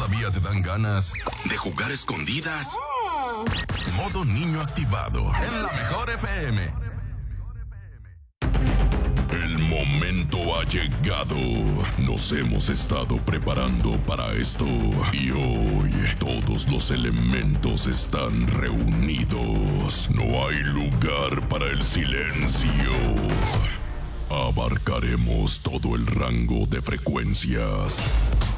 ¿Todavía te dan ganas de jugar escondidas? Modo niño activado en la mejor FM. El momento ha llegado. Nos hemos estado preparando para esto. Y hoy todos los elementos están reunidos. No hay lugar para el silencio. Abarcaremos todo el rango de frecuencias.